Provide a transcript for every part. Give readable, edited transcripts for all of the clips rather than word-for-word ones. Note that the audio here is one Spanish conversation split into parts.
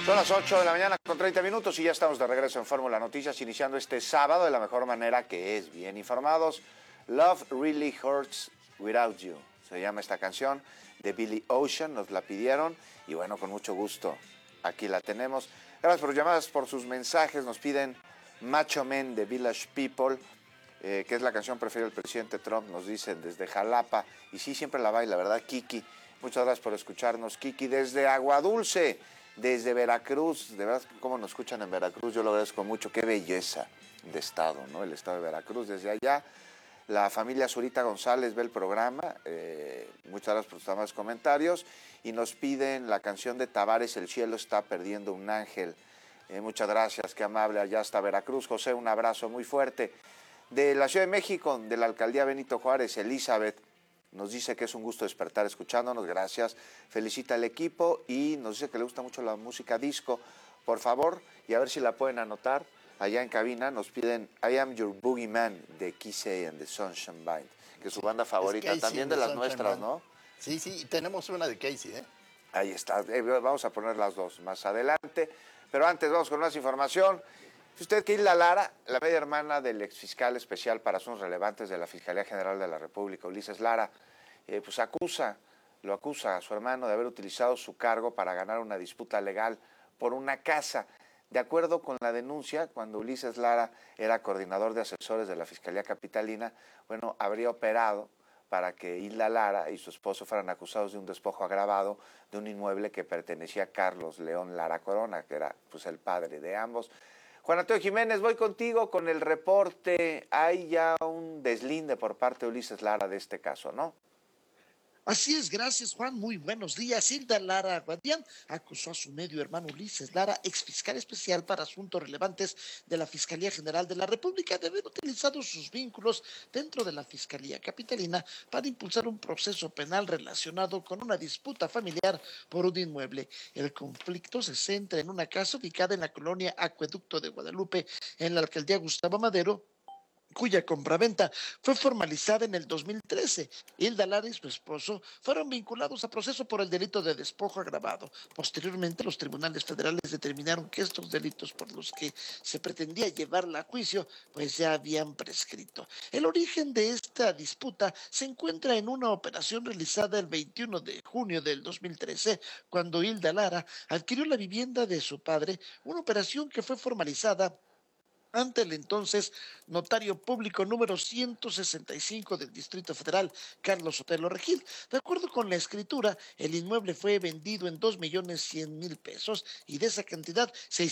Son las 8 de la mañana con 30 minutos y ya estamos de regreso en Fórmula Noticias, iniciando este sábado de la mejor manera, que es bien informados. Love Really Hurts Without You, se llama esta canción de Billy Ocean, nos la pidieron y bueno, con mucho gusto aquí la tenemos. Gracias por sus llamadas, por sus mensajes. Nos piden Macho Man de Village People, que es la canción preferida del presidente Trump, nos dicen desde Jalapa, y sí, siempre la baila, ¿verdad, Kiki? Muchas gracias por escucharnos, Kiki, desde Aguadulce, desde Veracruz. De verdad, cómo nos escuchan en Veracruz, yo lo agradezco mucho, qué belleza de estado, ¿no? El estado de Veracruz. Desde allá, la familia Zurita González ve el programa, muchas gracias por sus amables comentarios, y nos piden la canción de Tavares, El cielo está perdiendo un ángel. Muchas gracias, qué amable, allá hasta Veracruz. José, un abrazo muy fuerte. De la Ciudad de México, de la Alcaldía Benito Juárez, Elizabeth, nos dice que es un gusto despertar escuchándonos, gracias. Felicita al equipo y nos dice que le gusta mucho la música disco. Por favor, y a ver si la pueden anotar, allá en cabina nos piden I Am Your Boogeyman de Casey and the Sunshine Band, que es su banda favorita, también de las nuestras, ¿no? Sí, sí, tenemos una de Casey, ¿eh? Ahí está, vamos a poner las dos más adelante, pero antes vamos con más información. Si usted que Hilda Lara, la media hermana del exfiscal especial para asuntos relevantes de la Fiscalía General de la República, Ulises Lara, pues lo acusa a su hermano de haber utilizado su cargo para ganar una disputa legal por una casa. De acuerdo con la denuncia, cuando Ulises Lara era coordinador de asesores de la Fiscalía Capitalina, bueno, habría operado para que Hilda Lara y su esposo fueran acusados de un despojo agravado de un inmueble que pertenecía a Carlos León Lara Corona, que era pues el padre de ambos. Juan Antonio Jiménez, voy contigo con el reporte. Hay ya un deslinde por parte de Ulises Lara de este caso, ¿no? Así es, gracias Juan, muy buenos días. Hilda Lara Guadián acusó a su medio hermano Ulises Lara, exfiscal especial para asuntos relevantes de la Fiscalía General de la República, de haber utilizado sus vínculos dentro de la Fiscalía Capitalina para impulsar un proceso penal relacionado con una disputa familiar por un inmueble. El conflicto se centra en una casa ubicada en la colonia Acueducto de Guadalupe, en la alcaldía Gustavo Madero, cuya compraventa fue formalizada en el 2013. Hilda Lara y su esposo fueron vinculados a proceso por el delito de despojo agravado. Posteriormente, los tribunales federales determinaron que estos delitos por los que se pretendía llevarla a juicio, pues ya habían prescrito. El origen de esta disputa se encuentra en una operación realizada el 21 de junio del 2013, cuando Hilda Lara adquirió la vivienda de su padre, una operación que fue formalizada ante el entonces notario público número 165 del Distrito Federal, Carlos Sotelo Regil. De acuerdo con la escritura, el inmueble fue vendido en 2.100.000 pesos y de esa cantidad,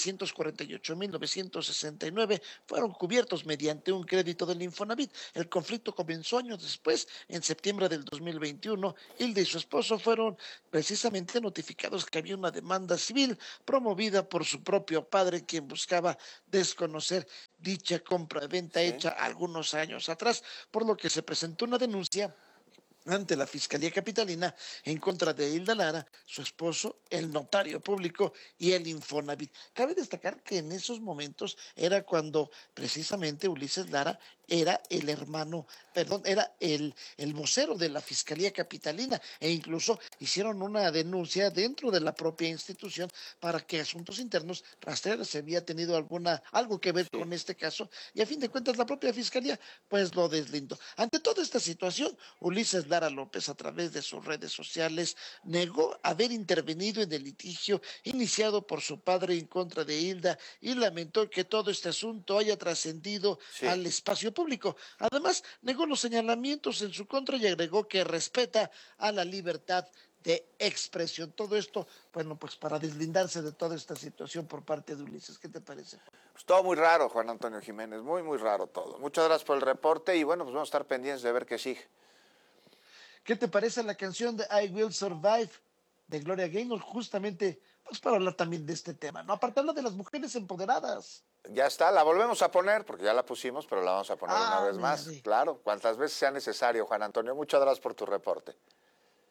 648.969 fueron cubiertos mediante un crédito del Infonavit. El conflicto comenzó años después, en septiembre del 2021. Hilda y su esposo fueron precisamente notificados que había una demanda civil promovida por su propio padre, quien buscaba desconocer dicha compra-venta hecha algunos años atrás, por lo que se presentó una denuncia ante la Fiscalía Capitalina en contra de Hilda Lara, su esposo, el notario público y el Infonavit. Cabe destacar que en esos momentos era cuando precisamente Ulises Lara era el hermano, perdón, era el vocero de la Fiscalía Capitalina, e incluso hicieron una denuncia dentro de la propia institución para que Asuntos Internos rastreara si había tenido algo que ver con este caso, y a fin de cuentas la propia Fiscalía pues lo deslindó. Ante toda esta situación, Ulises Lara López, a través de sus redes sociales, negó haber intervenido en el litigio iniciado por su padre en contra de Hilda y lamentó que todo este asunto haya trascendido al espacio público. Además, negó los señalamientos en su contra y agregó que respeta a la libertad de expresión. Todo esto, bueno, pues para deslindarse de toda esta situación por parte de Ulises. ¿Qué te parece? Pues todo muy raro, Juan Antonio Jiménez, muy, muy raro todo. Muchas gracias por el reporte y bueno, pues vamos a estar pendientes de ver qué sigue. ¿Qué te parece la canción de I Will Survive de Gloria Gaynor? Justamente, pues para hablar también de este tema, ¿no? Aparte habla de las mujeres empoderadas. Ya está, la volvemos a poner, porque ya la pusimos, pero la vamos a poner una vez más. Claro, cuantas veces sea necesario, Juan Antonio. Muchas gracias por tu reporte.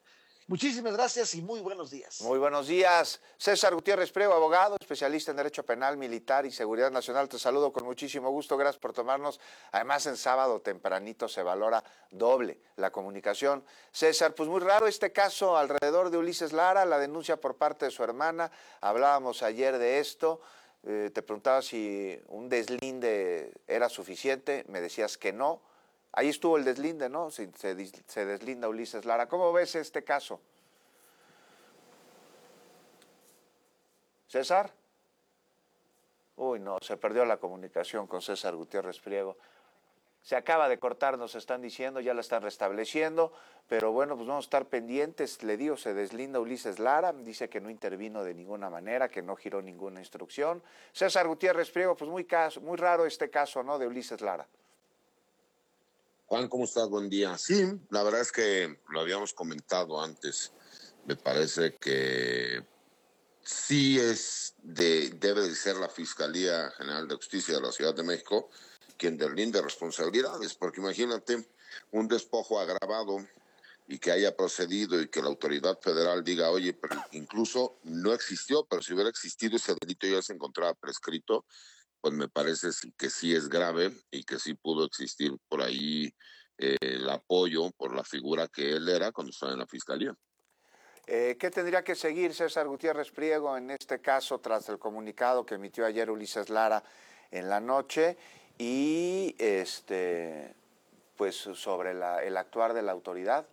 Muchísimas gracias y muy buenos días. Muy buenos días. César Gutiérrez Priego, abogado, especialista en Derecho Penal, Militar y Seguridad Nacional. Te saludo con muchísimo gusto. Gracias por tomarnos. Además, en sábado tempranito se valora doble la comunicación. César, pues muy raro este caso alrededor de Ulises Lara, la denuncia por parte de su hermana. Hablábamos ayer de esto. Te preguntaba si un deslinde era suficiente. Me decías que no. Ahí estuvo el deslinde, ¿no? Se deslinda Ulises Lara. ¿Cómo ves este caso? ¿César? Uy, no, se perdió la comunicación con César Gutiérrez Priego. Se acaba de cortar, nos están diciendo, ya la están restableciendo, pero bueno, pues vamos a estar pendientes. Le digo, se deslinda Ulises Lara, dice que no intervino de ninguna manera, que no giró ninguna instrucción. César Gutiérrez Priego, pues muy raro este caso, ¿no?, de Ulises Lara. Juan, ¿cómo estás? Buen día. Sí, la verdad es que lo habíamos comentado antes. Me parece que sí debe de ser la Fiscalía General de Justicia de la Ciudad de México quien deslinde responsabilidades, porque imagínate un despojo agravado y que haya procedido y que la autoridad federal diga, oye, pero incluso no existió, pero si hubiera existido ese delito ya se encontraba prescrito, pues me parece que sí es grave y que sí pudo existir por ahí el apoyo por la figura que él era cuando estaba en la fiscalía. ¿Qué tendría que seguir César Gutiérrez Priego en este caso tras el comunicado que emitió ayer Ulises Lara en la noche y pues sobre el actuar de la autoridad?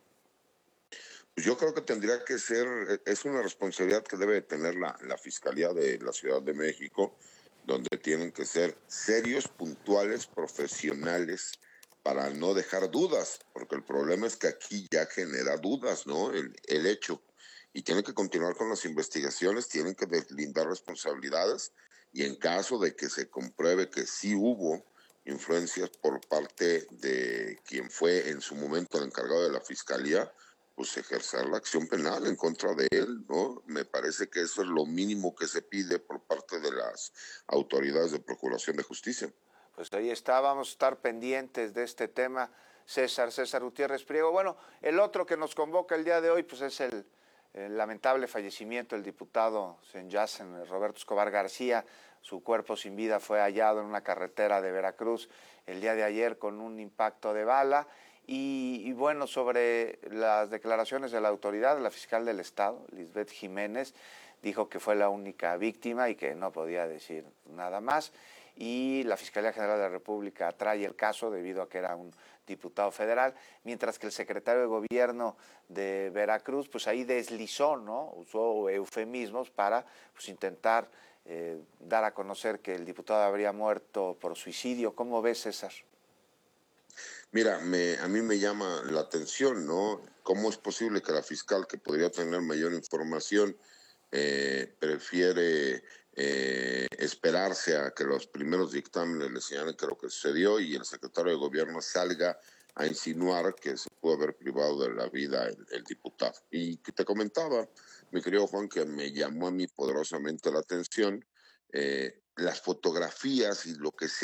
Pues yo creo que tendría que ser, es una responsabilidad que debe tener la Fiscalía de la Ciudad de México, donde tienen que ser serios, puntuales, profesionales, para no dejar dudas, porque el problema es que aquí ya genera dudas, ¿no? El hecho. Y tienen que continuar con las investigaciones, tienen que deslindar responsabilidades, y en caso de que se compruebe que sí hubo influencias por parte de quien fue en su momento el encargado de la Fiscalía, pues ejercer la acción penal en contra de él, ¿no? Me parece que eso es lo mínimo que se pide por parte de las autoridades de Procuración de Justicia. Pues ahí está, vamos a estar pendientes de este tema, César Gutiérrez Priego. Bueno, el otro que nos convoca el día de hoy, pues es el lamentable fallecimiento del diputado Senyacen Roberto Escobar García. Su cuerpo sin vida fue hallado en una carretera de Veracruz el día de ayer con un impacto de bala. Y bueno, sobre las declaraciones de la autoridad, la fiscal del Estado, Lisbeth Jiménez, dijo que fue la única víctima y que no podía decir nada más. Y la Fiscalía General de la República trae el caso debido a que era un diputado federal, mientras que el secretario de Gobierno de Veracruz, pues ahí deslizó, ¿no? Usó eufemismos para pues, intentar dar a conocer que el diputado habría muerto por suicidio. ¿Cómo ves, César? Mira, a mí me llama la atención, ¿no? ¿Cómo es posible que la fiscal, que podría tener mayor información, prefiere esperarse a que los primeros dictámenes le señalen que lo que sucedió y el secretario de Gobierno salga a insinuar que se pudo haber privado de la vida el diputado? Y que te comentaba, mi querido Juan, que me llamó a mí poderosamente la atención las fotografías y lo que se